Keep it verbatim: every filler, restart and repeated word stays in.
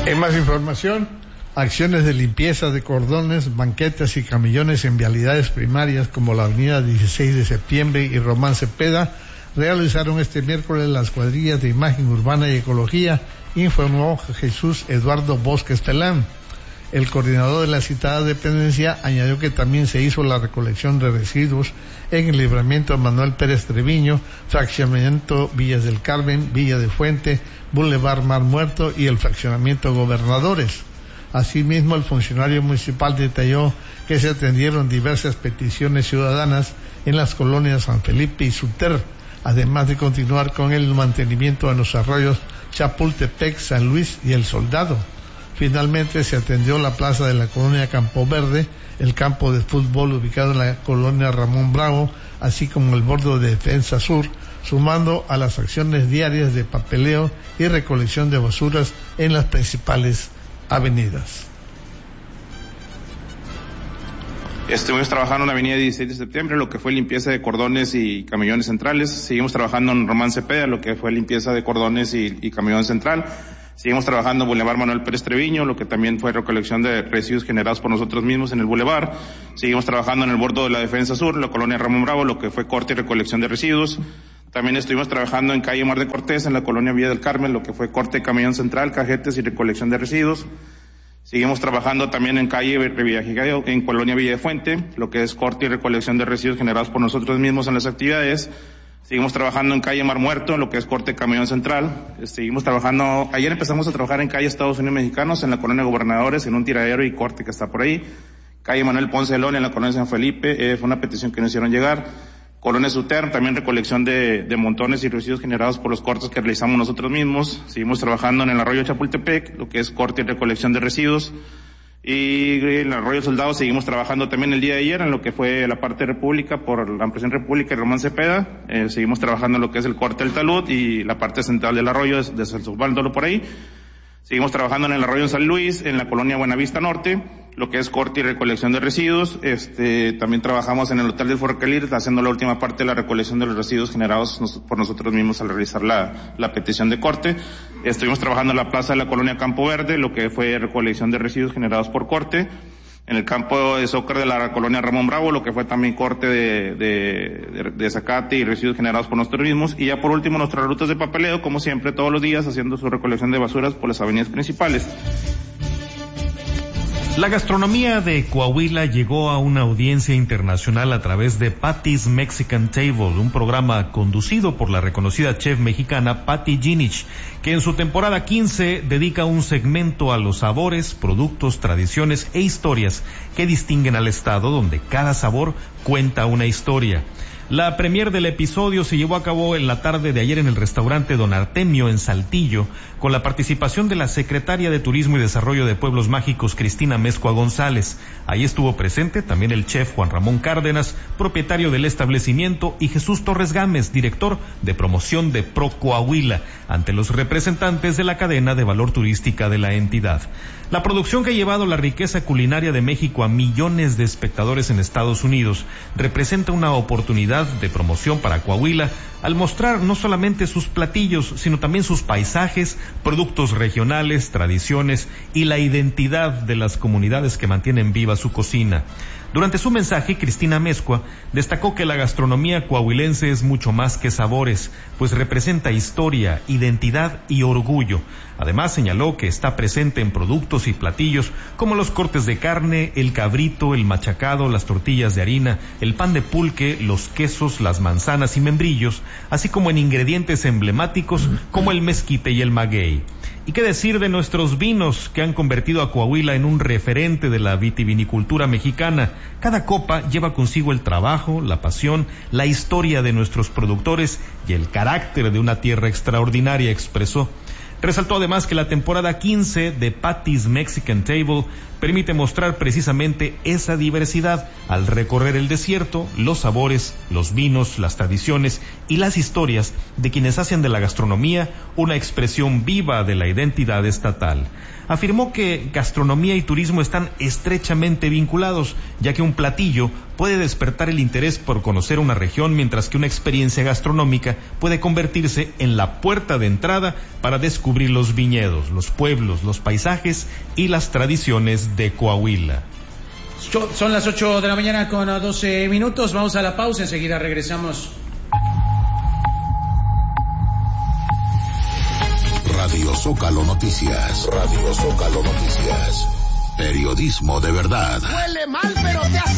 En más información, acciones de limpieza de cordones, banquetas y camellones en vialidades primarias como la avenida dieciséis de septiembre y Román Cepeda realizaron este miércoles las cuadrillas de imagen urbana y ecología, informó Jesús Eduardo Bosque Estelán. El coordinador de la citada dependencia añadió que también se hizo la recolección de residuos en el libramiento Manuel Pérez Treviño, fraccionamiento Villas del Carmen, Villa de Fuente, Boulevard Mar Muerto y el fraccionamiento Gobernadores. Asimismo, el funcionario municipal detalló que se atendieron diversas peticiones ciudadanas en las colonias San Felipe y Suter, además de continuar con el mantenimiento de los arroyos Chapultepec, San Luis y El Soldado. Finalmente se atendió la plaza de la colonia Campo Verde, el campo de fútbol ubicado en la colonia Ramón Bravo, así como el bordo de Defensa Sur, sumando a las acciones diarias de papeleo y recolección de basuras en las principales avenidas. Estuvimos trabajando en la avenida dieciséis de septiembre, lo que fue limpieza de cordones y camellones centrales. Seguimos trabajando en Román Cepeda, lo que fue limpieza de cordones y, y camellón central. Seguimos trabajando en Boulevard Manuel Pérez Treviño, lo que también fue recolección de residuos generados por nosotros mismos en el Boulevard. Seguimos trabajando en el bordo de la Defensa Sur, la colonia Ramón Bravo, lo que fue corte y recolección de residuos. También estuvimos trabajando en calle Mar de Cortés, en la colonia Villa del Carmen, lo que fue corte de camellón central, cajetes y recolección de residuos. Seguimos trabajando también en calle Revillagigedo, en colonia Villa de Fuente, lo que es corte y recolección de residuos generados por nosotros mismos en las actividades. Seguimos trabajando en calle Mar Muerto, lo que es corte de camión central. Seguimos trabajando, ayer empezamos a trabajar en calle Estados Unidos Mexicanos, en la colonia Gobernadores, en un tiradero y corte que está por ahí. Calle Manuel Ponce de León, en la colonia San Felipe, eh, fue una petición que nos hicieron llegar. Colonia Suter, también recolección de, de montones y residuos generados por los cortes que realizamos nosotros mismos. Seguimos trabajando en el arroyo Chapultepec, lo que es corte y recolección de residuos. Y en el arroyo Soldado seguimos trabajando también el día de ayer en lo que fue la parte República por la Ampliación República y Román Cepeda. Eh, seguimos trabajando en lo que es el corte del talud y la parte central del arroyo de, de San Osvaldo por ahí. Seguimos trabajando en el arroyo San Luis, en la colonia Buenavista Norte, lo que es corte y recolección de residuos. Este, también trabajamos en el Hotel del Forcalir, haciendo la última parte de la recolección de los residuos generados nos, por nosotros mismos al realizar la, la petición de corte. Estuvimos trabajando en la plaza de la colonia Campo Verde, lo que fue recolección de residuos generados por corte. En el campo de Zócar de la colonia Ramón Bravo, lo que fue también corte de, de, de, de zacate y residuos generados por nosotros mismos. Y ya por último, nuestras rutas de papeleo, como siempre, todos los días, haciendo su recolección de basuras por las avenidas principales. La gastronomía de Coahuila llegó a una audiencia internacional a través de Patty's Mexican Table, un programa conducido por la reconocida chef mexicana Patty Ginich, que en su temporada quince dedica un segmento a los sabores, productos, tradiciones e historias que distinguen al estado, donde cada sabor cuenta una historia. La premier del episodio se llevó a cabo en la tarde de ayer en el restaurante Don Artemio en Saltillo, con la participación de la secretaria de Turismo y Desarrollo de Pueblos Mágicos, Cristina Mezcua González. Ahí estuvo presente también el chef Juan Ramón Cárdenas, propietario del establecimiento, y Jesús Torres Gámez, director de promoción de Pro Coahuila, ante los representantes de la cadena de valor turística de la entidad. La producción que ha llevado la riqueza culinaria de México a millones de espectadores en Estados Unidos representa una oportunidad de promoción para Coahuila al mostrar no solamente sus platillos, sino también sus paisajes, productos regionales, tradiciones y la identidad de las comunidades que mantienen viva su cocina. Durante su mensaje, Cristina Mezcua destacó que la gastronomía coahuilense es mucho más que sabores, pues representa historia, identidad y orgullo. Además, señaló que está presente en productos y platillos como los cortes de carne, el cabrito, el machacado, las tortillas de harina, el pan de pulque, los quesos, las manzanas y membrillos, así como en ingredientes emblemáticos como el mezquite y el maguey. ¿Y qué decir de nuestros vinos que han convertido a Coahuila en un referente de la vitivinicultura mexicana? Cada copa lleva consigo el trabajo, la pasión, la historia de nuestros productores y el carácter de una tierra extraordinaria, expresó. Resaltó además que la temporada quince de Patty's Mexican Table permite mostrar precisamente esa diversidad al recorrer el desierto, los sabores, los vinos, las tradiciones y las historias de quienes hacen de la gastronomía una expresión viva de la identidad estatal. afirmó que gastronomía y turismo están estrechamente vinculados, ya que un platillo puede despertar el interés por conocer una región, mientras que una experiencia gastronómica puede convertirse en la puerta de entrada para descubrir los viñedos, los pueblos, los paisajes y las tradiciones de Coahuila. Son las ocho de la mañana con doce minutos, vamos a la pausa, enseguida regresamos. Radio Zócalo Noticias, Radio Zócalo Noticias, periodismo de verdad. Huele mal, pero te hace